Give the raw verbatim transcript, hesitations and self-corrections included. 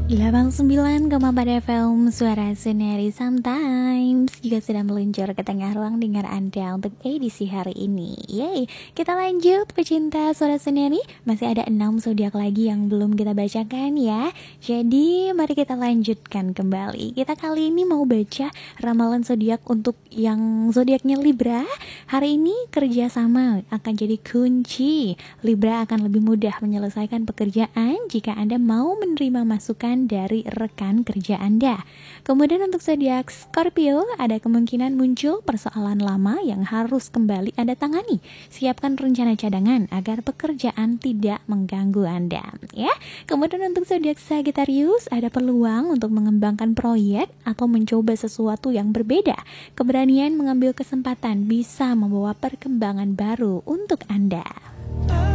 delapan puluh sembilan koma empat F M Suara Suneri Sometimes juga sedang meluncur ke tengah ruang dengar Anda untuk edisi hari ini. Yeay, kita lanjut pecinta Suara Suneri. Masih ada enam zodiak lagi yang belum kita bacakan ya. Jadi mari kita lanjutkan kembali. Kita kali ini mau baca ramalan zodiak untuk yang zodiaknya Libra. Hari ini kerjasama akan jadi kunci. Libra akan lebih mudah menyelesaikan pekerjaan jika Anda mau menerima masukan dari rekan kerja Anda. Kemudian untuk zodiak Scorpio, ada kemungkinan muncul persoalan lama yang harus kembali Anda tangani. Siapkan rencana cadangan agar pekerjaan tidak mengganggu Anda, ya. Kemudian untuk zodiak Sagittarius, ada peluang untuk mengembangkan proyek atau mencoba sesuatu yang berbeda. Keberanian mengambil kesempatan bisa membawa perkembangan baru untuk Anda.